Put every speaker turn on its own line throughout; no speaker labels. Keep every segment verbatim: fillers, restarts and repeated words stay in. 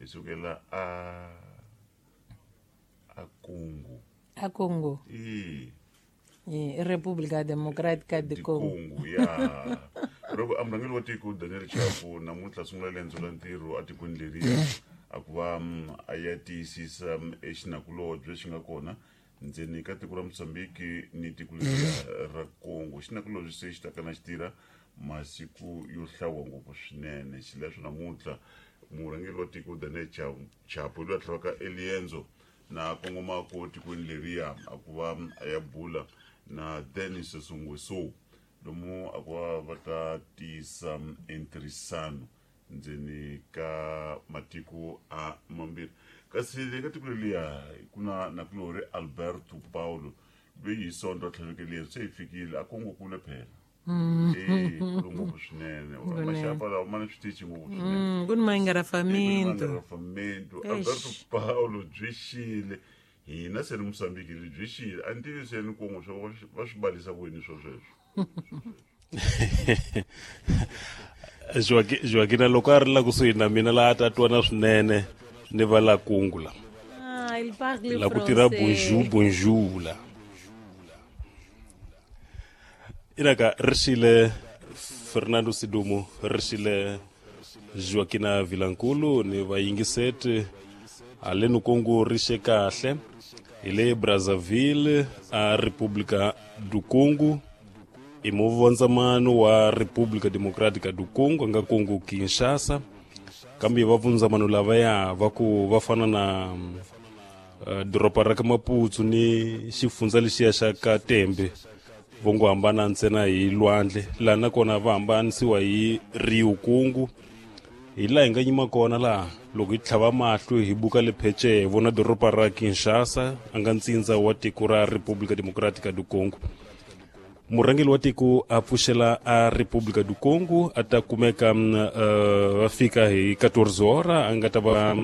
isukela a a Congo
a Congo
eh
eh República Democrática de Congo
Congo ya robo amrangeli wa tiko Daniel Chapo namuntlha sungula lenzo la ntirho atikweni leriya akuva ayatisisa exinakulobye xi nga kona ndzeni ka tiko ra Mozambique ni tiko leriya ra Congo. Xinakulobye se xi taka na xi tirha masiku yo hlawa ngopfu swinene. Xi leswo namuntlha murhangeri wa tiko Daniel Chapo loyi a tlhavaka elienzo na kongomako tikweni leriya akuva ayabula na Denis Sassou Nguesso lomu akuva va ta tisa entirhisano ndzeni ka matiko a mambirhi. Kasi le ka tiko leriya kuna nakulori Alberto Paulo loyi hi sonto a tlhavekelienzo se hi fikile a Congo kule phela eh ngopfu swinene maxapa lawa ma na switichi ngopfu swinene
kuni Mangarafamento
Alberto Paulo byi xile hina se ni Mozambique byi xile a ni tiviseni Congo swo va swi balisa kwini swo sweswo
Joaquina loko a ri la kusuhi na mina laha a tatwa na swinene ni va la Congo la
ah il parle
la ku tirha bonjour bonjour la inaka rishile Fernando Sidumo rishile Joaquina Vilankulu ni vayingiseti alenu Congo rishe kahle ile Brazzaville a República do Congo imovonzamano wa República Democrática do Congo nga Congo Kinshasa kambe vavunzamano lava ya va ku vafana na uh, doropa ra ka Maputsu ni xifundzha lexiya xa ka Tembe vongo hambana ntsena hi lwandle laha nakona va hambanisiwa hi Rio Congo hi laha hi nga nyima kona laha loko hi tlhava mahlo hi buka le pheche hi vona doropa ra Kinshasa a nga ntsindza wa tiko ra República Democrática do Congo. Murhangeli wa tiko a pfuxela a República do Congo a ta kumeka va fika hi catorze hora a nga ta va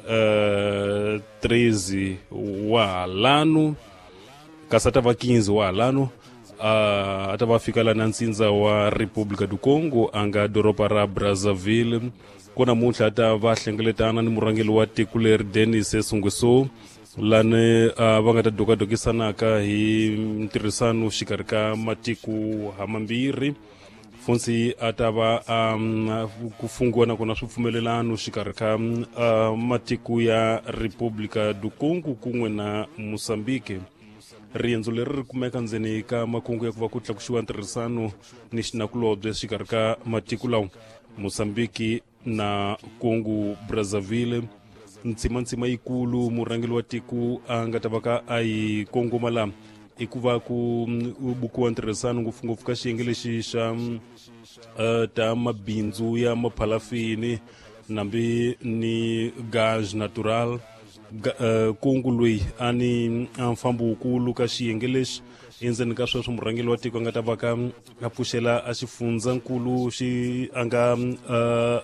uh, treze wa halano kasi a ta va quinze wa halano uh, a ta va fika la na ntsindza wa República do Congo a nga doropa ra Brazzaville ku namuntlha a ta va hlengeletana ni murhangeli wa tiko leri Denis Sassou Nguesso lani uh, va nga ta dokadokisanaka hi ntirhisano xikarhi ka matiko hamambirhi funsi a ta va um, ku fungiwa nakona swipfumelelano xikarhi ka uh, matiko ya República do Congo kun'we na Mozambique. Riendzo leri ri kumeka ndzeni ka makungu ya ku va ku tlakuxiwa ntirhisano ni xinakulobye xikarhi ka matiko lawa Mozambique na Congo Brazzaville. Ntshima yikulu murhangeli wa tiko a nga ta va ka a yi kongoma laha i ku va ku bukiwa ntirhisano ngopfungopfu ka xiyenge lexi xa uh, ta mabindzu ya maphalafini nambi ni gaz natural uh, Congo loyi a ni mfambo wukulu ka xiyenge lexi endzeni ka sweswo murhangeli wa tiko a nga ta va ka a pfuxela a xifundzankulu xi a nga uh,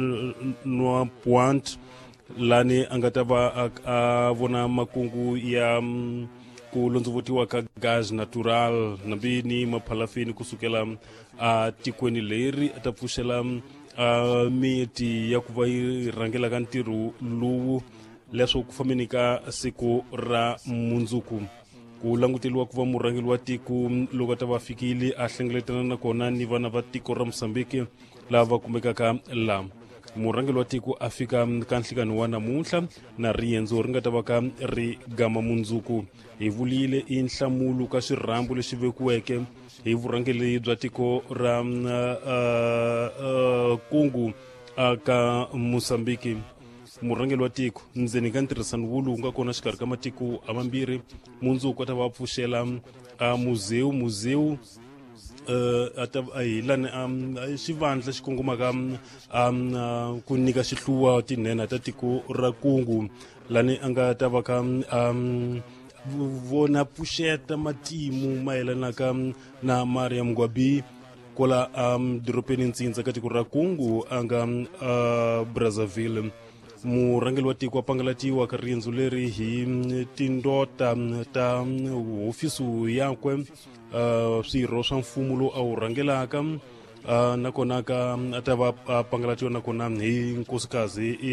Nwa Point lani a nga ta va a, a vona makungu ya um, ku londzovutiwa ka gaz natural nambi ni maphalafini kusukela a tikweni leri a ta pfuxela a miti ya ku va yi rhangela ka ntirho lowu leswo ku fambeni ka siku ra mundzuku ku languteliwa ku va murhangeli wa tiko loko a ta va fikile a hlengeletana na kona ni vana va tiko ra Mozambique lava kumekaka laha murhangeli wa tiko a fika ka nhlikani wa namuntlha na riendzo ri nga ta va ka ri gama mundzuku hi vulile i nhlamulo ka xirhambo lexi vekiweke hi vurhangeli bya tiko ra uh, uh, Congo uh, ka Mozambique. Murhangeli wa tiko ndzeni ka ntirhisano wulu nga kona xikarhi ka matiko hamambirhi mundzuku a ta va pfuxela a museu museu uh, ata hi lani um, xivandla xi kongomaka um, uh, ku nyika xihluwa tinhenha ta tiko ra Congo lani a nga ta va ka um, vona pfuxeta matimu mayelanaka na Mariam Ngwabi kola um, doropeni ntsindza ka tiko ra Congo a nga uh, Brazzaville. Murhangeli wa tiko a pangalatiwa ka riendzo leri hi tindota ta hofisu yakwe uh, swirho swa mfumo lowu a wu rhangelaka uh, nakona ka a ta va pangalatiwa nakona hi nkosikazi